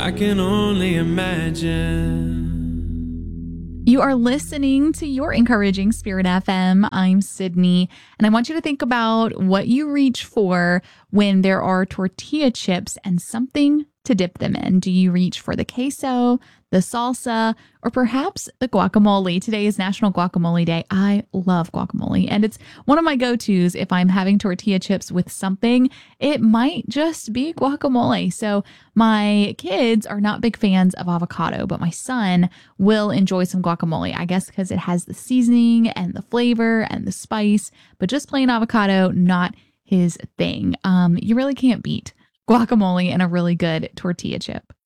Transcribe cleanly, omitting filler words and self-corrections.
I can only imagine. You are listening to Your Encouraging Spirit FM. I'm Sydney, and I want you to think about what you reach for when there are tortilla chips and something to dip them in. Do you reach for the queso, the salsa, or perhaps the guacamole? Today is National Guacamole Day. I love guacamole, and it's one of my go-tos if I'm having tortilla chips with something. It might just be guacamole. So my kids are not big fans of avocado, but my son will enjoy some guacamole, I guess because it has the seasoning and the flavor and the spice, but just plain avocado, not his thing. You really can't beat guacamole and a really good tortilla chip.